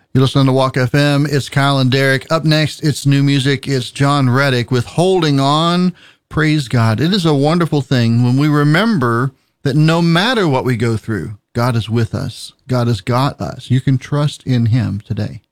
You listen to Walk FM. It's Kyle and Derek. Up next, it's new music. It's John Reddick with Holding On. Praise God. It is a wonderful thing when we remember that no matter what we go through, God is with us. God has got us. You can trust in him today.